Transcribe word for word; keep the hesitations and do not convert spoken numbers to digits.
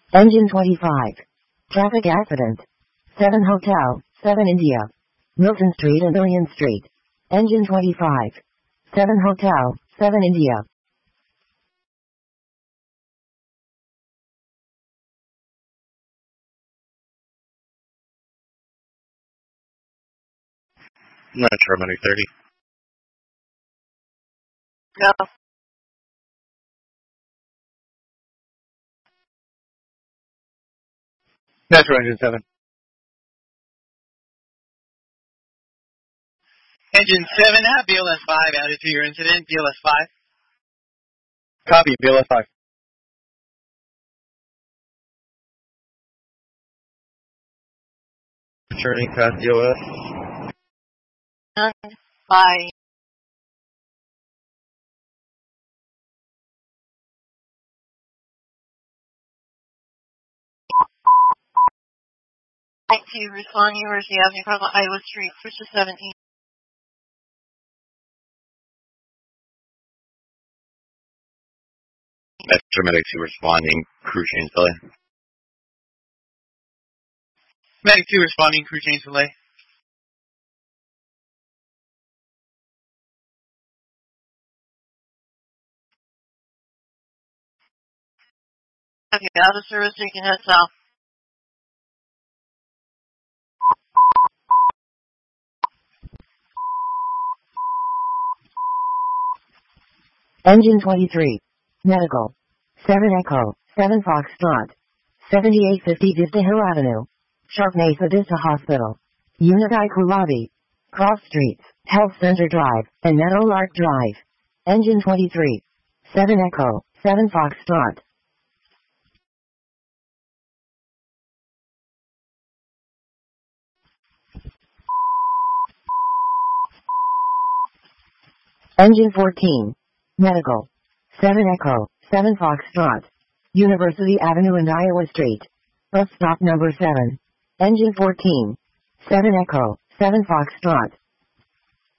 Engine twenty-five. Traffic accident. seven Hotel, seven India. Milton Street and Billion Street. Engine twenty-five. seven Hotel, seven India. Metro Money thirty. No. Metro Engine seven. Engine seven at B L S five, added to your incident, B L S five. Copy, B L S five. Returning past D O S. None. Bye. Thank you. Respond University Avenue, Parkland, Iowa Street, switch to seventeen. Metro Medic two responding, crew change delay. Medic two responding, crew change delay. Okay, out of service, you can head south. Engine twenty-three. Medical. seven Echo, seven Foxtrot. seventy-eight fifty Vista Hill Avenue. Sharp Mesa Vista Hospital. Unit I Crew Lobby. Cross Streets, Health Center Drive, and Meadowlark Drive. Engine twenty-three. seven Echo, seven Foxtrot. Engine fourteen. Medical. seven Echo, seven Foxtrot. University Avenue and Iowa Street. Bus stop number seven. Engine fourteen. seven Echo, seven Foxtrot.